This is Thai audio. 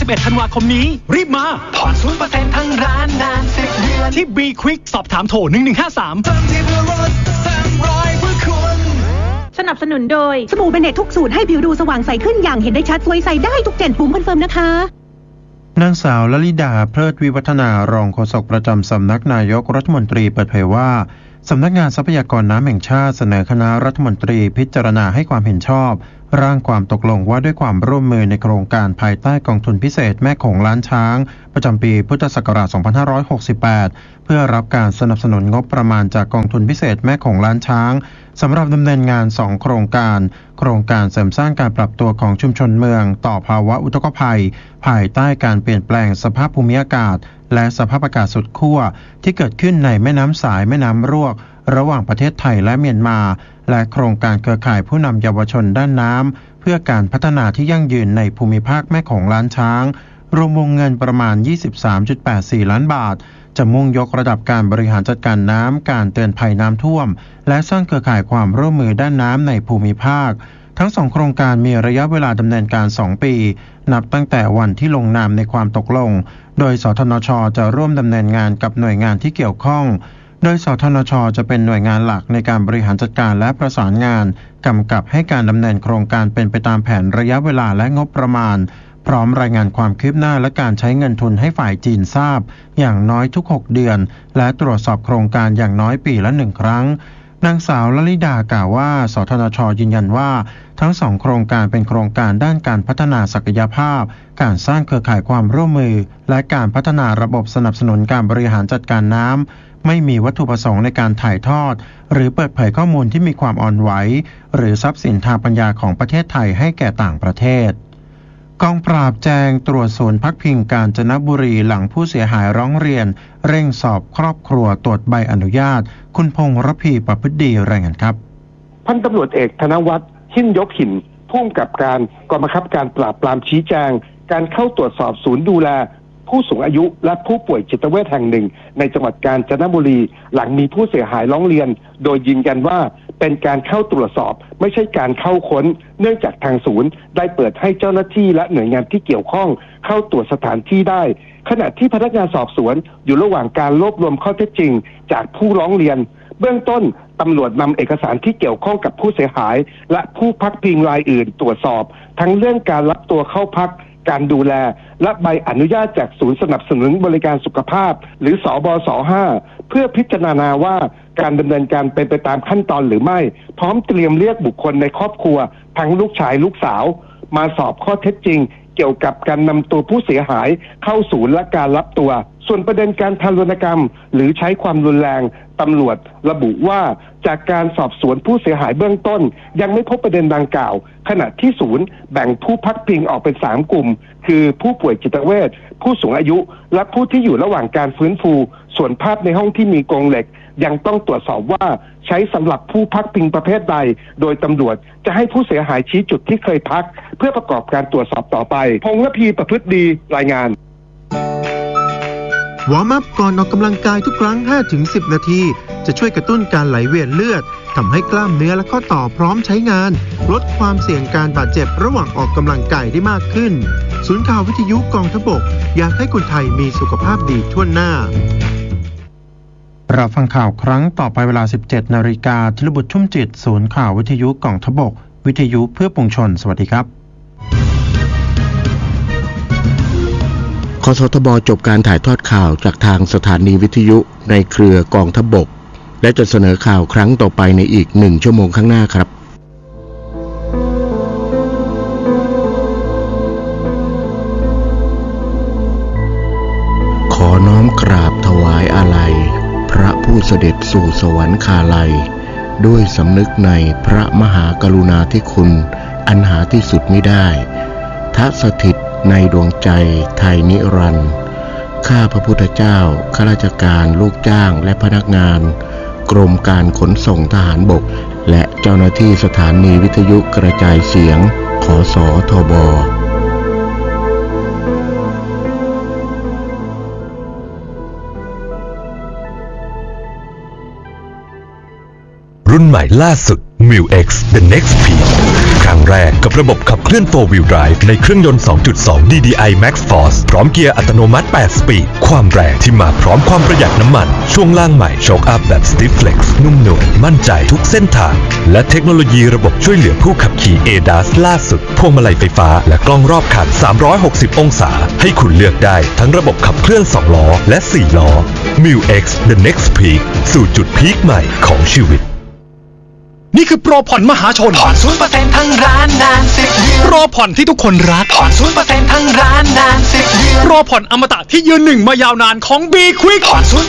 31 ธันวาคมนี้รีบมาผ่อน 0% ทั้งร้านนาน10 เดือนที่ B Quick สอบถามโทร 1153 สนับสนุนโดยสบู่เบเนตทุกสูตรให้ผิวดูสว่างใสขึ้นอย่างเห็นได้ชัดสวยใสได้ทุก7ปุ่มคอนเฟิร์มนะคะนางสาวลลิดาเพลิดวิวัฒนารองโฆษกประจำสำนักนายกรัฐมนตรีเปิดเผยว่าสำนักงานทรัพยากรน้ำแห่งชาติเสนอคณะรัฐมนตรีพิจารณาให้ความเห็นชอบร่างความตกลงว่าด้วยความร่วมมือในโครงการภายใต้กองทุนพิเศษแม่โขงล้านช้างประจำปีพุทธศักราช 2568 เพื่อรับการสนับสนุนงบประมาณจากกองทุนพิเศษแม่โขงล้านช้างสำหรับดำเนินงาน 2 โครงการโครงการเสริมสร้างการปรับตัวของชุมชนเมืองต่อภาวะอุทกภัยภายใต้การเปลี่ยนแปลงสภาพภูมิอากาศและสภาพอากาศสุดขั้วที่เกิดขึ้นในแม่น้ำสายแม่น้ำรวกระหว่างประเทศไทยและเมียนมาและโครงการเครือข่ายผู้นำเยาวชนด้านน้ำเพื่อการพัฒนาที่ยั่งยืนในภูมิภาคแม่โขงล้านช้างรวมวงเงินประมาณ 23.84 ล้านบาทจะมุ่งยกระดับการบริหารจัดการน้ำการเตือนภัยน้ำท่วมและสร้างเครือข่ายความร่วมมือด้านน้ำในภูมิภาคทั้ง2โครงการมีระยะเวลาดำเนินการ2 ปีนับตั้งแต่วันที่ลงนามในความตกลงโดยสทนช.จะร่วมดำเนินงานกับหน่วยงานที่เกี่ยวข้องโดยสทนช.จะเป็นหน่วยงานหลักในการบริหารจัดการและประสานงานกำกับให้การดำเนินโครงการเป็นไปตามแผนระยะเวลาและงบประมาณพร้อมรายงานความคืบหน้าและการใช้เงินทุนให้ฝ่ายจีนทราบอย่างน้อยทุก6 เดือนและตรวจสอบโครงการอย่างน้อยปีละ1 ครั้งนางสาวลลิดากล่าวว่าสทนช.ยืนยันว่าทั้ง2 โครงการเป็นโครงการด้านการพัฒนาศักยภาพการสร้างเครือข่ายความร่วมมือและการพัฒนาระบบสนับสนุนการบริหารจัดการน้ำไม่มีวัตถุประสงค์ในการถ่ายทอดหรือเปิดเผยข้อมูลที่มีความอ่อนไหวหรือทรัพย์สินทางปัญญาของประเทศไทยให้แก่ต่างประเทศกองปราบแจงตรวจศูนย์พักพิงกาญจนบุรีหลังผู้เสียหายร้องเรียนเร่งสอบครอบครัวตรวจใบอนุญาตคุณพงษ์ระพีประพฤติดีรายงานครับพันตำรวจเอกธนวัฒน์หินยกหินผู้กำกับการกองบังคับการปราบปรามชี้แจงการเข้าตรวจสอบศูนย์ดูแลผู้สูงอายุและผู้ป่วยจิตเวชแห่งหนึ่งในจังหวัดกาญจนบุรีหลังมีผู้เสียหายร้องเรียนโดยยืนยันว่าเป็นการเข้าตรวจสอบไม่ใช่การเข้าค้นเนื่องจากทางศูนย์ได้เปิดให้เจ้าหน้าที่และหน่วยงานที่เกี่ยวข้องเข้าตรวจสถานที่ได้ขณะที่พนักงานสอบสวนอยู่ระหว่างการรวบรวมข้อเท็จจริงจากผู้ร้องเรียนเบื้องต้นตำรวจนำเอกสารที่เกี่ยวข้องกับผู้เสียหายและผู้พักพิงรายอื่นตรวจสอบทั้งเรื่องการรับตัวเข้าพักการดูแลและใบอนุญาตจากศูนย์สนับสนุนบริการสุขภาพหรือสบส5เพื่อพิจารณาว่าการดำเนินการเป็นไปตามขั้นตอนหรือไม่พร้อมเตรียมเรียกบุคคลในครอบครัวทั้งลูกชายลูกสาวมาสอบข้อเท็จจริงเกี่ยวกับการนำตัวผู้เสียหายเข้าศูนย์และการรับตัวส่วนประเด็นการทารุณกรรมหรือใช้ความรุนแรงตำรวจระบุว่าจากการสอบสวนผู้เสียหายเบื้องต้นยังไม่พบประเด็นดังกล่าวขณะที่ศูนย์แบ่งผู้พักพิงออกเป็น3 กลุ่มคือผู้ป่วยจิตเวชผู้สูงอายุและผู้ที่อยู่ระหว่างการฟื้นฟูส่วนภาพในห้องที่มีกรงเหล็กยังต้องตรวจสอบว่าใช้สำหรับผู้พักพิงประเภทใดโดยตำรวจจะให้ผู้เสียหายชี้จุดที่เคยพักเพื่อประกอบการตรวจสอบต่อไปพงษ์ระพีประพฤติดีรายงานวอร์มอัพก่อนออกกำลังกายทุกครั้ง 5-10 นาทีจะช่วยกระตุ้นการไหลเวียนเลือดทำให้กล้ามเนื้อและข้อต่อพร้อมใช้งานลดความเสี่ยงการบาดเจ็บระหว่างออกกำลังกายได้มากขึ้นศูนย์ข่าววิทยุกองทัพบกอยากให้คนไทยมีสุขภาพดีทั่วหน้าเราฟังข่าวครั้งต่อไปเวลา 17 นาฬิกาธีรบุตรชุ่มจิตศูนย์ข่าววิทยุกองทัพบกวิทยุเพื่อปวงชนสวัสดีครับคสทบ.จบการถ่ายทอดข่าวจากทางสถานีวิทยุในเครือกองทัพบกและจะเสนอข่าวครั้งต่อไปในอีก1 ชั่วโมงข้างหน้าครับขอน้อมกราบถวายอาลัยพระผู้เสด็จสู่สวรรคาลัยด้วยสำนึกในพระมหากรุณาธิคุณอันหาที่สุดมิได้ทัสถิตในดวงใจไทยนิรันดร์ข้าพระพุทธเจ้าข้าราชการลูกจ้างและพนักงานกรมการขนส่งทหารบกและเจ้าหน้าที่สถานีวิทยุกระจายเสียงขสทบ. รุ่นใหม่ล่าสุด Mu X The Next Peak ครั้งแรกกับระบบขับเคลื่อน 4-wheel drive ในเครื่องยนต์ 2.2 DDI Max Force พร้อมเกียร์อัตโนมัติ 8 สปีดความแรงที่มาพร้อมความประหยัดน้ำมันช่วงล่างใหม่โชคอัพแบบ Stiff Flex นุ่มนวลมั่นใจทุกเส้นทางและเทคโนโลยีระบบช่วยเหลือผู้ขับขี่ ADAS ล่าสุดพวงมาลัยไฟฟ้าและกล้องรอบคัน360 องศาให้คุณเลือกได้ทั้งระบบขับเคลื่อน 2 ล้อและ 4 ล้อ Mu X The Next Peak สู่จุดพีคใหม่ของชีวิตนี่คือโปรผ่อนมหาชนผ่อน 0% ทั้งร้านนาน10 เดือนโปรผ่อนที่ทุกคนรักผ่อน 0% ทั้งร้านนาน10 เดือนโปรผ่อนอมตะที่ยืนหนึ่งมายาวนานของ B Quick ผ่อน